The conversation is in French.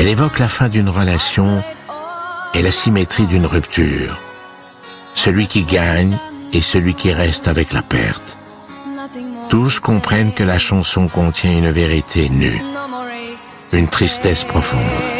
Elle évoque la fin d'une relation et la symétrie d'une rupture. Celui qui gagne et celui qui reste avec la perte. Tous comprennent que la chanson contient une vérité nue, une tristesse profonde.